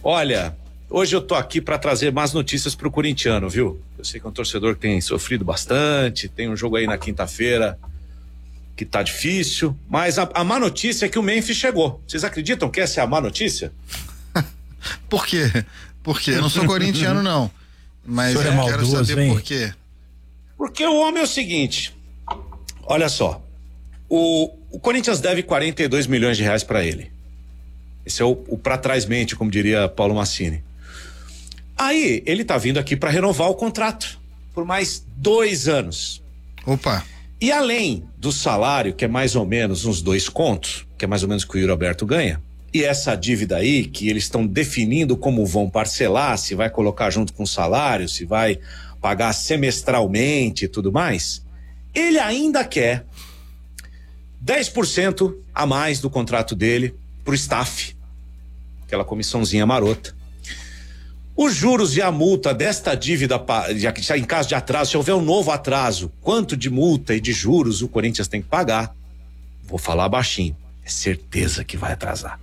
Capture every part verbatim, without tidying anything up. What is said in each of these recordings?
Olha, hoje eu tô aqui para trazer más notícias pro corintiano, viu? Eu sei que é um torcedor que tem sofrido bastante, tem um jogo aí na quinta-feira que tá difícil, mas a, a má notícia é que o Memphis chegou. Vocês acreditam que essa é a má notícia? Por quê? Por quê? Eu não sou corintiano, não. Mas eu é quero saber hein? por quê. Porque o homem é o seguinte, olha só, o, o Corinthians deve quarenta e dois milhões de reais para ele. Esse é o, o pra trás mente, como diria Paulo Massini. Aí, ele tá vindo aqui para renovar o contrato por mais dois anos. Opa. E além do salário, que é mais ou menos uns dois contos, que é mais ou menos o que o Yuri Alberto ganha, e essa dívida aí, que eles estão definindo como vão parcelar, se vai colocar junto com o salário, se vai pagar semestralmente e tudo mais, ele ainda quer dez por cento a mais do contrato dele pro staff, aquela comissãozinha marota. Os juros e a multa desta dívida, já em caso de atraso, se houver um novo atraso, quanto de multa e de juros o Corinthians tem que pagar? Vou falar baixinho, é certeza que vai atrasar.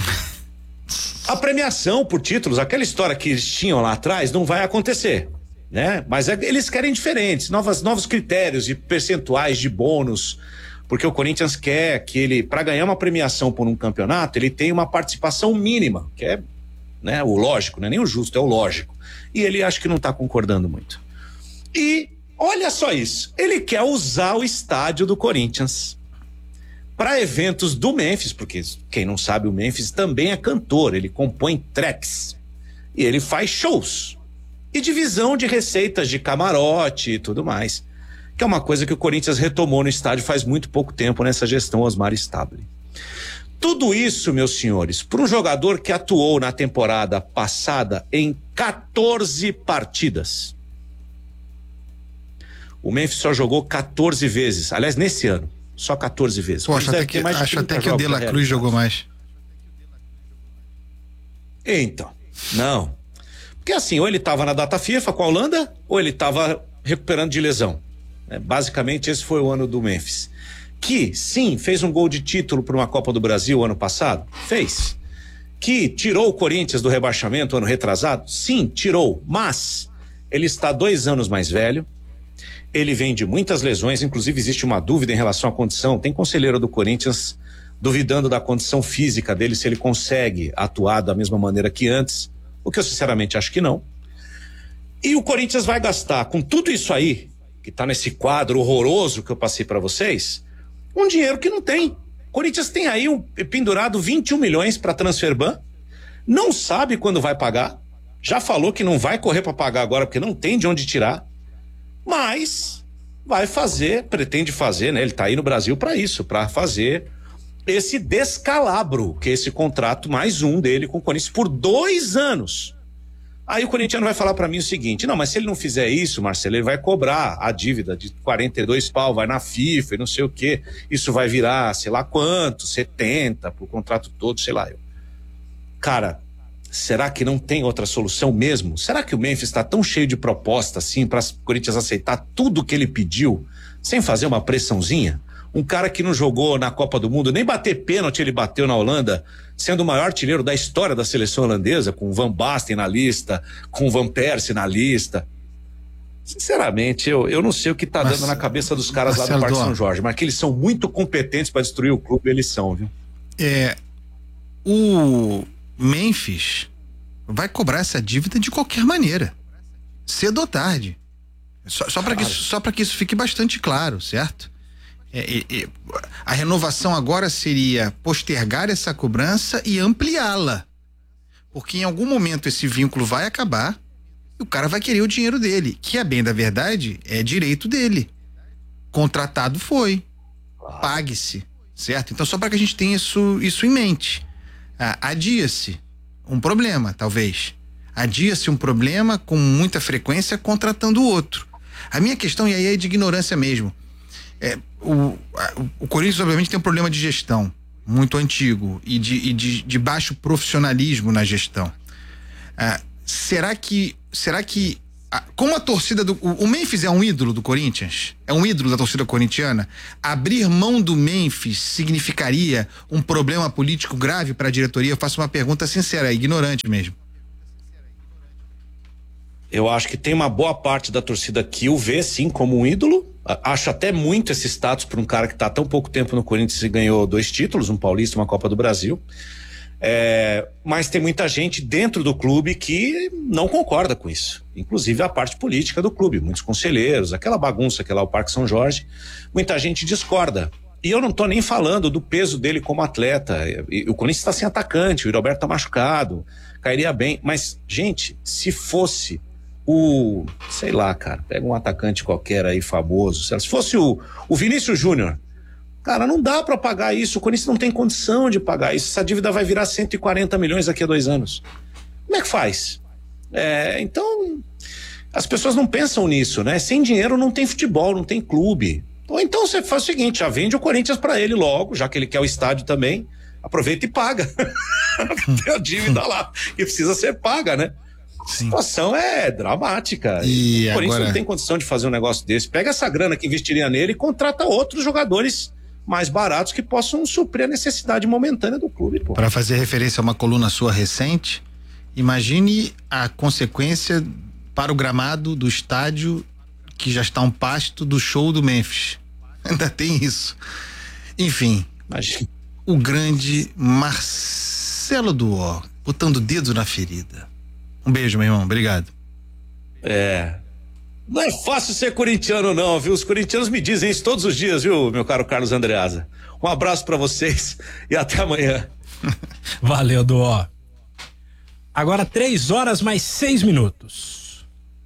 A premiação por títulos, aquela história que eles tinham lá atrás, não vai acontecer, né? Mas é, eles querem diferentes, novas, novos critérios e percentuais de bônus, porque o Corinthians quer que ele, para ganhar uma premiação por um campeonato, ele tenha uma participação mínima, que é, né, o lógico, não é nem o justo, é o lógico. E ele acho que não está concordando muito. E olha só isso, ele quer usar o estádio do Corinthians para eventos do Memphis, porque quem não sabe, o Memphis também é cantor, ele compõe tracks e ele faz shows e divisão de receitas de camarote e tudo mais, que é uma coisa que o Corinthians retomou no estádio faz muito pouco tempo nessa gestão Osmar Stabile. Tudo isso, meus senhores, para um jogador que atuou na temporada passada em quatorze partidas. O Memphis só jogou quatorze vezes, aliás, nesse ano, só quatorze vezes. Pô, acho até que, acho até que o De La Cruz jogou mais. Então, não. Porque assim, ou ele estava na data FIFA com a Holanda, ou ele estava recuperando de lesão. É, basicamente, esse foi o ano do Memphis. Que, sim, fez um gol de título para uma Copa do Brasil ano passado? Fez. Que tirou o Corinthians do rebaixamento ano retrasado? Sim, tirou. Mas ele está dois anos mais velho. Ele vem de muitas lesões, inclusive existe uma dúvida em relação à condição. Tem conselheiro do Corinthians duvidando da condição física dele, se ele consegue atuar da mesma maneira que antes, o que eu sinceramente acho que não. E o Corinthians vai gastar com tudo isso aí, que está nesse quadro horroroso que eu passei para vocês, um dinheiro que não tem. O Corinthians tem aí um pendurado vinte e um milhões para Transferban, não sabe quando vai pagar, já falou que não vai correr para pagar agora porque não tem de onde tirar, mas vai fazer, pretende fazer, né? Ele tá aí no Brasil para isso, para fazer esse descalabro, que é esse contrato mais um dele com o Corinthians por dois anos. Aí o corintiano vai falar para mim o seguinte: não, mas se ele não fizer isso, Marcelo, ele vai cobrar a dívida de quarenta e dois pau, vai na FIFA e não sei o quê, isso vai virar sei lá quanto, setenta pro contrato todo, sei lá. Eu. Cara, será que não tem outra solução mesmo? Será que o Memphis está tão cheio de proposta assim para o Corinthians aceitar tudo que ele pediu sem fazer uma pressãozinha? Um cara que não jogou na Copa do Mundo, nem bater pênalti ele bateu na Holanda, sendo o maior artilheiro da história da seleção holandesa, com o Van Basten na lista, com o Van Persie na lista. Sinceramente, eu, eu não sei o que tá mas, dando na cabeça dos caras lá do Parque São Jorge, mas que eles são muito competentes para destruir o clube, eles são, viu? É, o Memphis vai cobrar essa dívida de qualquer maneira, cedo ou tarde, só, só para que, só para que isso fique bastante claro, certo? É, é, é, a renovação agora seria postergar essa cobrança e ampliá-la, porque em algum momento esse vínculo vai acabar e o cara vai querer o dinheiro dele, que a bem da verdade é direito dele, contratado foi, pague-se, certo? Então só para que a gente tenha isso, isso em mente. Ah, adia-se um problema, talvez adia-se um problema com muita frequência contratando o outro. A minha questão, e aí é de ignorância mesmo, é, o, a, o Corinthians obviamente tem um problema de gestão muito antigo e de, e de, de baixo profissionalismo na gestão. Ah, será que será que a, como a torcida do o, o Memphis é um ídolo do Corinthians, é um ídolo da torcida corintiana, abrir mão do Memphis significaria um problema político grave para a diretoria? Eu faço uma pergunta sincera, ignorante mesmo. Eu acho que tem uma boa parte da torcida que o vê, sim, como um ídolo. Acho até muito esse status para um cara que está há tão pouco tempo no Corinthians e ganhou dois títulos, um Paulista e uma Copa do Brasil. É, mas tem muita gente dentro do clube que não concorda com isso, inclusive a parte política do clube, muitos conselheiros, aquela bagunça que é lá o Parque São Jorge, muita gente discorda. E eu não tô nem falando do peso dele como atleta. O Corinthians está sem atacante, o Roberto tá machucado, cairia bem, mas gente, se fosse o, sei lá, cara, pega um atacante qualquer aí famoso, se fosse o, o Vinícius Júnior, cara, não dá para pagar isso, o Corinthians não tem condição de pagar isso, essa dívida vai virar cento e quarenta milhões daqui a dois anos. Como é que faz? É, então, as pessoas não pensam nisso, né? Sem dinheiro não tem futebol, não tem clube. Ou então você faz o seguinte, já vende o Corinthians para ele logo, já que ele quer o estádio também, aproveita e paga. Tem a dívida lá, que precisa ser paga, né? Sim. A situação é dramática. E o Corinthians agora... não tem condição de fazer um negócio desse. Pega essa grana que investiria nele e contrata outros jogadores mais baratos que possam suprir a necessidade momentânea do clube. Para fazer referência a uma coluna sua recente, imagine a consequência para o gramado do estádio que já está um pasto do show do Memphis. Ainda tem isso. Enfim, imagine. O grande Marcelo Duó, botando o dedo na ferida. Um beijo, meu irmão, obrigado. É, não é fácil ser corintiano não, viu? Os corintianos me dizem isso todos os dias, viu, meu caro Carlos Andreasa? Um abraço pra vocês e até amanhã. Valeu, Duó. Agora três horas mais seis minutos.